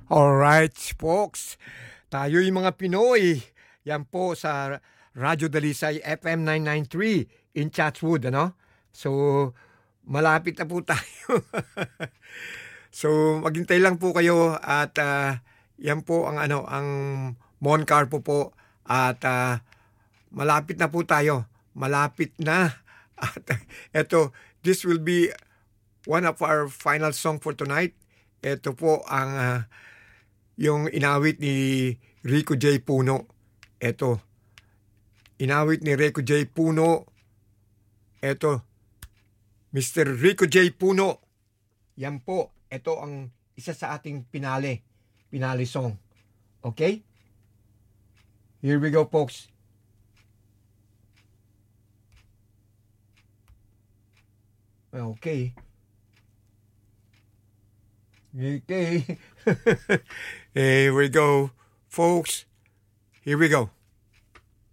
Alright, folks. Tayo yung mga Pinoy. Yan po sa Radyo Dalisay FM 993 in Chatswood, ano? So, malapit na po tayo. So, maghintay lang po kayo at yan po ang ang Moncar po at malapit na po tayo. Malapit na. At eto, this will be one of our final song for tonight. Ito po ang yung inawit ni Rico J. Puno. Ito. Inawit ni Rico J. Puno. Ito. Mr. Rico J. Puno. Yan po. Ito ang isa sa ating pinali song. Okay? Here we go, folks. Okay. Okay. Here we go, folks. Here we go.